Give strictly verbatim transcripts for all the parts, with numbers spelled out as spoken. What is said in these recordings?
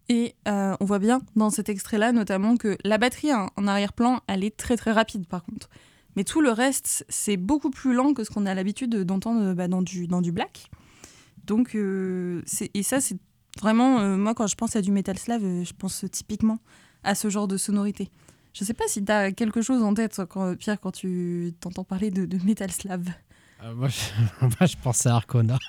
Et euh, on voit bien dans cet extrait-là, notamment, que la batterie hein, en arrière-plan, elle est très très rapide par contre. Mais tout le reste, c'est beaucoup plus lent que ce qu'on a l'habitude d'entendre bah, dans, du, dans du black. Donc, euh, c'est, et ça, c'est vraiment, euh, moi, quand je pense à du metal slave, euh, je pense typiquement à ce genre de sonorité. Je sais pas si tu as quelque chose en tête, quand, Pierre, quand tu t'entends parler de, de metal slave. Euh, moi, je, moi, je pensais à Arcona.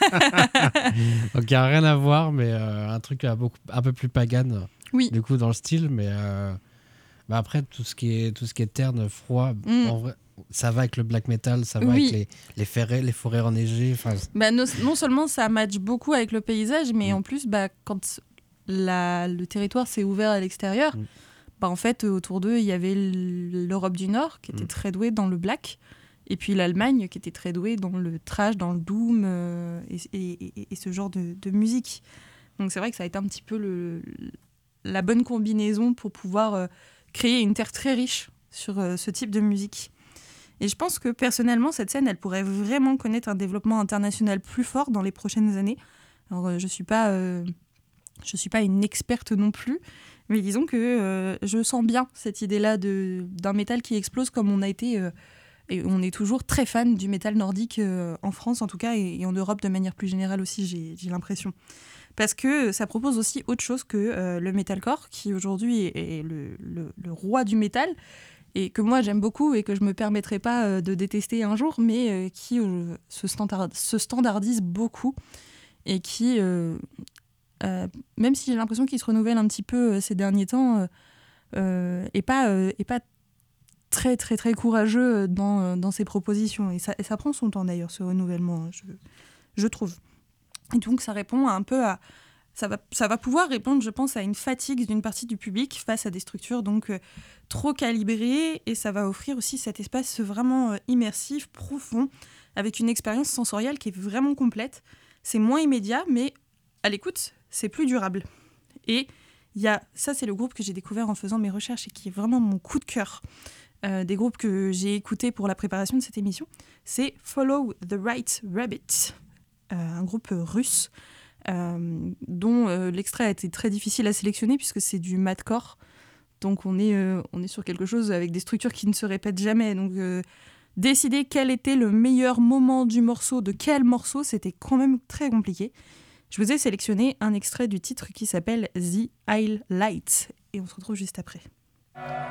Donc, il n'y a rien à voir, mais euh, un truc à beaucoup, un peu plus pagan, oui. du coup, dans le style. Mais euh, bah après, tout ce, qui est, tout ce qui est terne, froid, mm. en vrai, ça va avec le black metal, ça va oui. avec les, les, ferrets, les forêts enneigées. Bah, no, non seulement ça match beaucoup avec le paysage, mais mm. en plus, bah, quand la, le territoire s'est ouvert à l'extérieur, mm. bah, en fait, autour d'eux, il y avait l'Europe du Nord, qui était mm. très douée dans le black. Et puis l'Allemagne, qui était très douée dans le thrash, dans le doom euh, et, et, et, et ce genre de, de musique. Donc c'est vrai que ça a été un petit peu le, la bonne combinaison pour pouvoir euh, créer une terre très riche sur euh, ce type de musique. Et je pense que personnellement, cette scène, elle pourrait vraiment connaître un développement international plus fort dans les prochaines années. Alors euh, je ne suis pas, euh, je suis pas une experte non plus, mais disons que euh, je sens bien cette idée-là de, d'un métal qui explose comme on a été... Euh, Et on est toujours très fan du métal nordique euh, en France en tout cas et, et en Europe de manière plus générale aussi, j'ai, j'ai l'impression. Parce que ça propose aussi autre chose que euh, le metalcore qui aujourd'hui est, est le, le, le roi du métal et que moi j'aime beaucoup et que je ne me permettrai pas euh, de détester un jour, mais euh, qui euh, se, standard, se standardise beaucoup et qui, euh, euh, même si j'ai l'impression qu'il se renouvelle un petit peu euh, ces derniers temps, euh, euh, et pas, euh, et pas très très très courageux dans, dans ses propositions et ça, et ça prend son temps d'ailleurs ce renouvellement je, je trouve et donc ça répond un peu à ça va, ça va pouvoir répondre je pense à une fatigue d'une partie du public face à des structures donc euh, trop calibrées et ça va offrir aussi cet espace vraiment euh, immersif, profond avec une expérience sensorielle qui est vraiment complète. C'est moins immédiat mais à l'écoute c'est plus durable et il y a, ça c'est le groupe que j'ai découvert en faisant mes recherches et qui est vraiment mon coup de cœur. Euh, des groupes que j'ai écoutés pour la préparation de cette émission, c'est Follow the Right Rabbit, euh, un groupe russe euh, dont euh, l'extrait a été très difficile à sélectionner puisque c'est du madcore, donc on est, euh, on est sur quelque chose avec des structures qui ne se répètent jamais, donc euh, décider quel était le meilleur moment du morceau, de quel morceau, c'était quand même très compliqué. Je vous ai sélectionné un extrait du titre qui s'appelle The Isle Light et on se retrouve juste après.